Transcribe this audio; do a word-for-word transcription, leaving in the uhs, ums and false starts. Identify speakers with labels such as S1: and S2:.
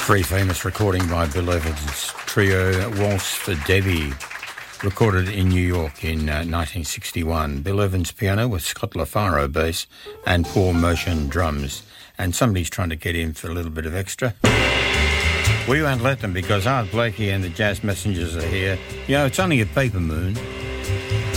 S1: Very famous recording by Bill Evans' trio Waltz for Debbie, recorded in New York in uh, nineteen sixty-one. Bill Evans piano with Scott LaFaro bass and Paul Motion drums. And somebody's trying to get in for a little bit of extra. We won't let them because Art Blakey and the Jazz Messengers are here. You know, it's only a paper moon.